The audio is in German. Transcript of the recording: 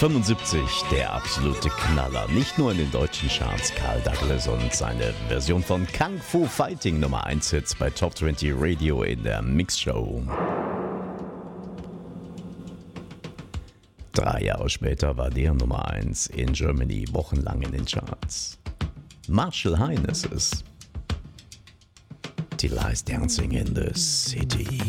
1975 der absolute Knaller. Nicht nur in den deutschen Charts, Carl Douglas und seine Version von Kung Fu Fighting Nummer 1 Hits bei Top 20 Radio in der Mixshow. 3 Jahre später war der Nummer 1 in Germany wochenlang in den Charts. Marshall Hines ist Till I's Dancing in the City.